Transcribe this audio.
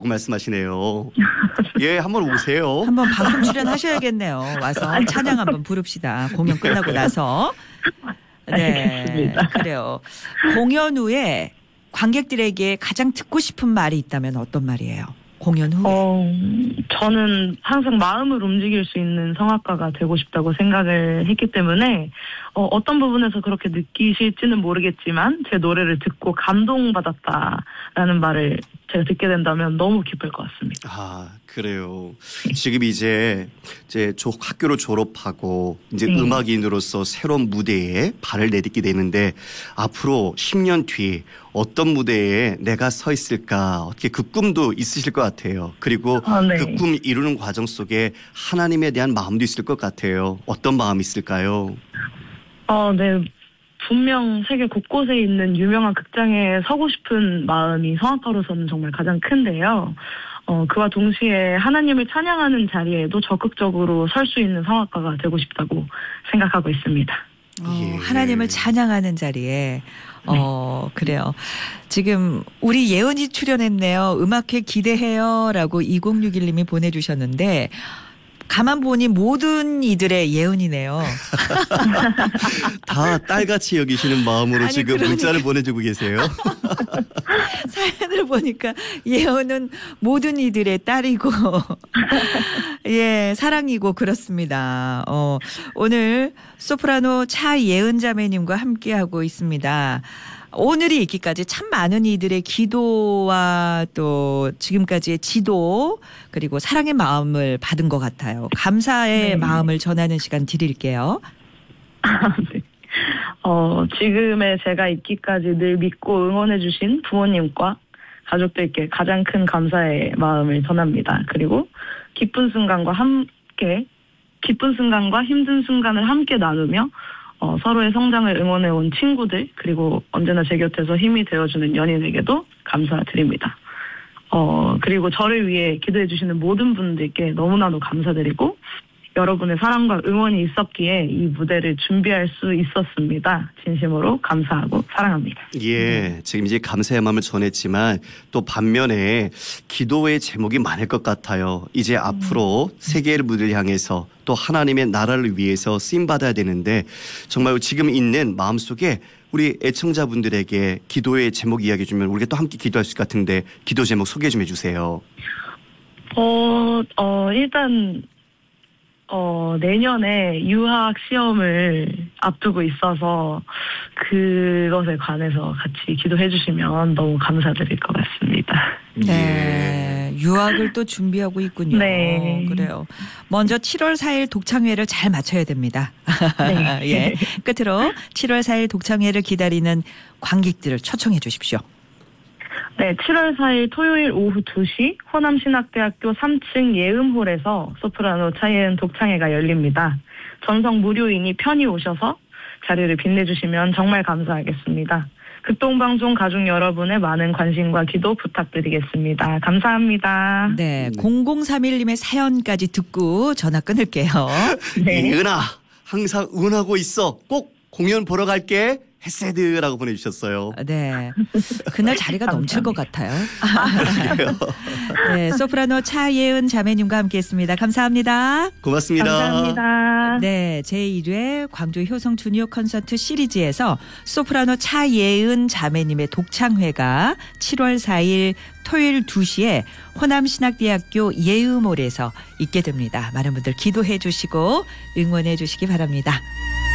말씀하시네요. 예, 한번 오세요. 한번 방송 출연하셔야겠네요. 와서 찬양 한번 부릅시다. 공연 끝나고 나서. 네, 알겠습니다. 그래요. 공연 관객들에게 가장 듣고 싶은 말이 있다면 어떤 말이에요? 공연 후에. 저는 항상 마음을 움직일 수 있는 성악가가 되고 싶다고 생각을 했기 때문에 어떤 부분에서 그렇게 느끼실지는 모르겠지만 제 노래를 듣고 감동받았다라는 말을 제가 듣게 된다면 너무 기쁠 것 같습니다. 아, 그래요. 지금 이제 학교를 졸업하고 이제 네. 음악인으로서 새로운 무대에 발을 내딛게 되는데 앞으로 10년 뒤 어떤 무대에 내가 서 있을까 어떻게 그 꿈도 있으실 것 같아요. 그리고 네. 그 꿈 이루는 과정 속에 하나님에 대한 마음도 있을 것 같아요. 어떤 마음이 있을까요? 네. 분명 세계 곳곳에 있는 유명한 극장에 서고 싶은 마음이 성악가로서는 정말 가장 큰데요. 그와 동시에 하나님을 찬양하는 자리에도 적극적으로 설 수 있는 성악가가 되고 싶다고 생각하고 있습니다. 예. 하나님을 찬양하는 자리에. 그래요. 지금 우리 예은이 출연했네요. 음악회 기대해요라고 2061님이 보내주셨는데 가만 보니 모든 이들의 예은이네요. 다 딸같이 여기시는 마음으로 아니, 지금 그러니까. 문자를 보내주고 계세요. 사연을 보니까 예은은 모든 이들의 딸이고 예, 사랑이고 그렇습니다. 오늘 소프라노 차예은 자매님과 함께하고 있습니다. 오늘이 있기까지 참 많은 이들의 기도와 또 지금까지의 지도 그리고 사랑의 마음을 받은 것 같아요. 감사의 네. 마음을 전하는 시간 드릴게요. 네. 지금의 제가 있기까지 늘 믿고 응원해주신 부모님과 가족들께 가장 큰 감사의 마음을 전합니다. 그리고 기쁜 순간과 힘든 순간을 함께 나누며 서로의 성장을 응원해온 친구들 그리고 언제나 제 곁에서 힘이 되어주는 연인에게도 감사드립니다. 그리고 저를 위해 기도해주시는 모든 분들께 너무나도 감사드리고 여러분의 사랑과 응원이 있었기에 이 무대를 준비할 수 있었습니다. 진심으로 감사하고 사랑합니다. 예, 지금 이제 감사의 마음을 전했지만 또 반면에 기도의 제목이 많을 것 같아요. 이제 앞으로 세계의 무대를 향해서 또 하나님의 나라를 위해서 쓰임받아야 되는데 정말 지금 있는 마음속에 우리 애청자분들에게 기도의 제목 이야기해 주면 우리가 또 함께 기도할 수 있을 것 같은데 기도 제목 소개 좀 해주세요. 일단 내년에 유학 시험을 앞두고 있어서 그것에 관해서 같이 기도해 주시면 너무 감사드릴 것 같습니다. 네. 유학을 또 준비하고 있군요. 네. 그래요. 먼저 7월 4일 독창회를 잘 마쳐야 됩니다. 네. 예. 끝으로 7월 4일 독창회를 기다리는 관객들을 초청해 주십시오. 네, 7월 4일 토요일 오후 2시 호남신학대학교 3층 예음홀에서 소프라노 차예은 독창회가 열립니다. 전성 무료이니 편히 오셔서 자리를 빛내주시면 정말 감사하겠습니다. 극동방송 가족 여러분의 많은 관심과 기도 부탁드리겠습니다. 감사합니다. 네. 0031님의 사연까지 듣고 전화 끊을게요. 네. 예은아 항상 응원하고 있어. 꼭 공연 보러 갈게. 헤세드라고 보내주셨어요. 네. 그날 자리가 넘칠 것 같아요. 그래요. 네. 소프라노 차예은 자매님과 함께했습니다. 감사합니다. 고맙습니다. 감사합니다. 네. 제1회 광주 효성 주니어 콘서트 시리즈에서 소프라노 차예은 자매님의 독창회가 7월 4일 토요일 2시에 호남신학대학교 예음홀에서 있게 됩니다. 많은 분들 기도해 주시고 응원해 주시기 바랍니다.